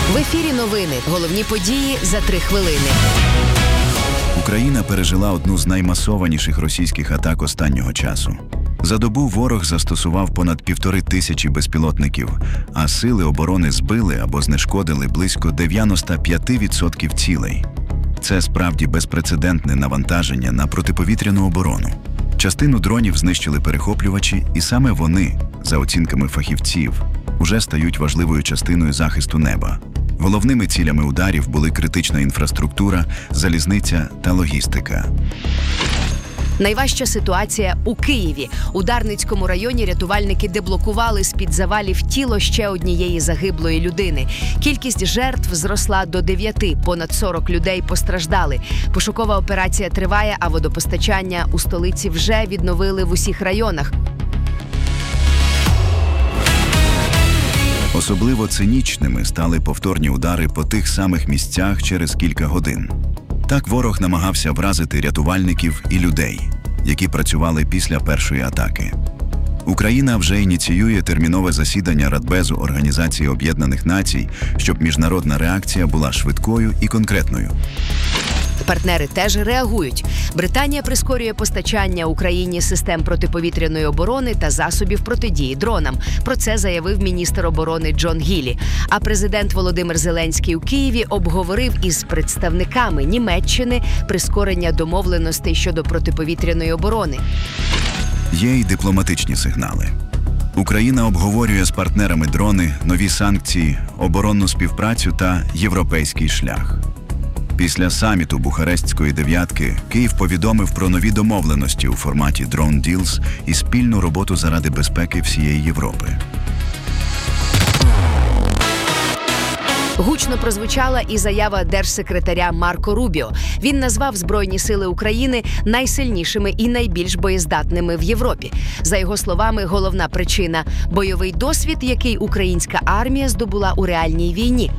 В ефірі новини. Головні події за 3 хвилини. Україна пережила одну з наймасованіших російських атак останнього часу. За добу ворог застосував понад 1500 безпілотників, а сили оборони збили або знешкодили близько 95% цілей. Це справді безпрецедентне навантаження на протиповітряну оборону. Частину дронів знищили перехоплювачі, і саме вони, за оцінками фахівців, уже стають важливою частиною захисту неба. Головними цілями ударів були критична інфраструктура, залізниця та логістика. Найважча ситуація у Києві. У Дарницькому районі рятувальники деблокували з-під завалів тіло ще однієї загиблої людини. Кількість жертв зросла до 9, понад 40 людей постраждали. Пошукова операція триває, а водопостачання у столиці вже відновили в усіх районах. Особливо цинічними стали повторні удари по тих самих місцях через кілька годин. Так ворог намагався вразити рятувальників і людей, які працювали після першої атаки. Україна вже ініціює термінове засідання Радбезу Організації Об'єднаних Націй, щоб міжнародна реакція була швидкою і конкретною. Партнери теж реагують. Британія прискорює постачання Україні систем протиповітряної оборони та засобів протидії дронам. Про це заявив міністр оборони Джон Гіллі. А президент Володимир Зеленський у Києві обговорив із представниками Німеччини прискорення домовленостей щодо протиповітряної оборони. Є й дипломатичні сигнали. Україна обговорює з партнерами дрони, нові санкції, оборонну співпрацю та європейський шлях. Після саміту Бухарестської дев'ятки Київ повідомив про нові домовленості у форматі Drone Deals і спільну роботу заради безпеки всієї Європи. Гучно прозвучала і заява держсекретаря Марко Рубіо. Він назвав Збройні сили України найсильнішими і найбільш боєздатними в Європі. За його словами, головна причина – бойовий досвід, який українська армія здобула у реальній війні.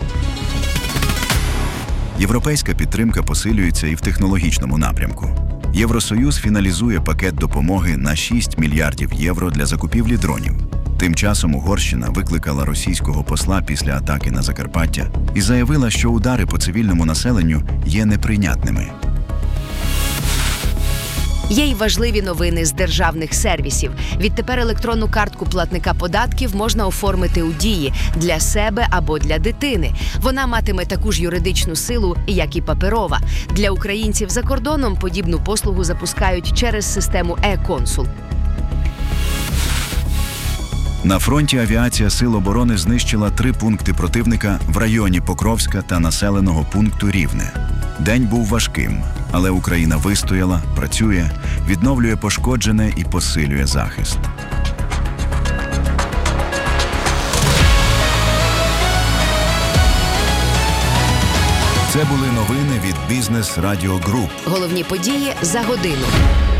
Європейська підтримка посилюється і в технологічному напрямку. Євросоюз фіналізує пакет допомоги на 6 мільярдів євро для закупівлі дронів. Тим часом Угорщина викликала російського посла після атаки на Закарпаття і заявила, що удари по цивільному населенню є неприйнятними. Є й важливі новини з державних сервісів. Відтепер електронну картку платника податків можна оформити у Дії для себе або для дитини. Вона матиме таку ж юридичну силу, як і паперова. Для українців за кордоном подібну послугу запускають через систему e-консул. На фронті авіація Сил оборони знищила 3 пункти противника в районі Покровська та населеного пункту Рівне. День був важким, але Україна вистояла, працює, відновлює пошкоджене і посилює захист. Це були новини від Бізнес Радіо Груп. Головні події за годину.